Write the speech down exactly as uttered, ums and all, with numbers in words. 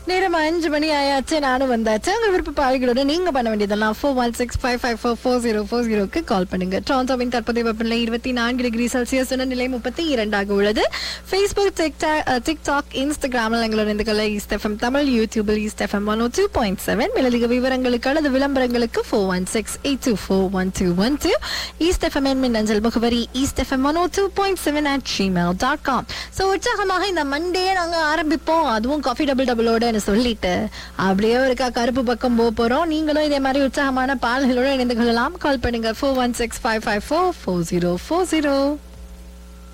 நேரம் அஞ்சு மணி ஆயாச்சு, நானும் வந்தாச்சு. உங்க விருப்ப பாடல்களோட நீங்க பண்ண வேண்டியதெல்லாம் four one six five five four four zero four ஜீரோக்கு கால் பண்ணுங்க. டொரண்டோவின் தற்போதைய வெப்பநிலை இருபத்தி நான்கு டிகிரி செல்சியஸ், நிலை முப்பத்தி இரண்டாக உள்ளது. ஃபேஸ்புக், டிக்டாக், இன்ஸ்டாகிராமில் எங்களோட இந்த கலை ஈஸ்ட் எஃப்எம் தமிழ், யூடியூபில் ஈஸ்ட் எஃப்எம் ஒன் ஓ டூ பாயிண்ட் செவன். மேலதிக விவரங்களுக்கு அல்லது விளம்பரங்களுக்கு four one six eight two four one two one two. East FM மின்னஞ்சல் முகவரி east FM one O two point seven at Gmail dot com. So உற்சாகமாக இந்த Monday நாங்க ஆரம்பிப்போம், அதுவும் காஃபி டபுள் டபுளோட சொல்லிட்டு அப்படியே இருக்கா கருப்பு பக்கம் போக போறோம். நீங்களும் இதே மாதிரி உற்சாகமான பாடல்களோட இணைந்து கொள்ளலாம். கால் பண்ணுங்க four one six five five four four zero four zero.